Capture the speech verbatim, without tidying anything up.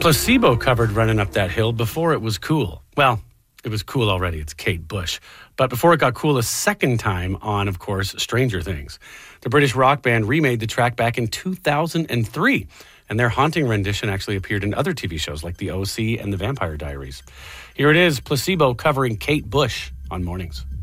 Placebo covered Running Up That Hill before it was cool. Well, it was cool already. It's Kate Bush. But before it got cool a second time on, of course, Stranger Things. The British rock band remade the track back in two thousand three. And their haunting rendition actually appeared in other T V shows like The O C and The Vampire Diaries. Here it is, Placebo covering Kate Bush on Mornings.